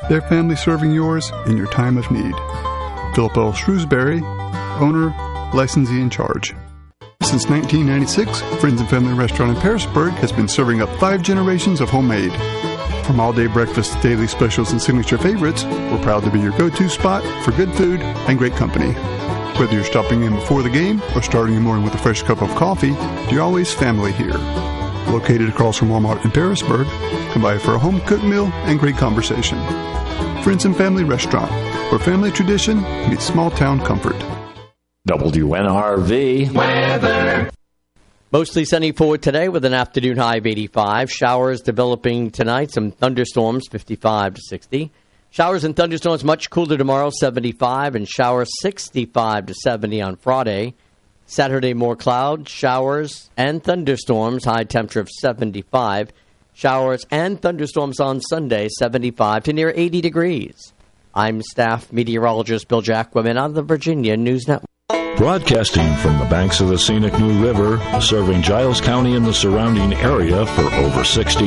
their family serving yours in your time of need. Philip L. Shrewsbury, owner, licensee in charge. Since 1996, Friends and Family Restaurant in Pearisburg has been serving up 5 generations of homemade. From all-day breakfast to daily specials and signature favorites, we're proud to be your go-to spot for good food and great company. Whether you're stopping in before the game or starting your morning with a fresh cup of coffee, you're always family here. Located across from Walmart in Pearisburg, come by for a home-cooked meal and great conversation. Friends and Family Restaurant, where family tradition meets small-town comfort. WNRV weather. Mostly sunny for today with an afternoon high of 85. Showers developing tonight. Some thunderstorms, 55 to 60. Showers and thunderstorms much cooler tomorrow, 75. And showers, 65 to 70 on Friday. Saturday, more clouds, showers, and thunderstorms. High temperature of 75. Showers and thunderstorms on Sunday, 75 to near 80 degrees. I'm staff meteorologist Bill Jacquemin on the Virginia News Network. Broadcasting from the banks of the scenic New River, serving Giles County and the surrounding area for over 60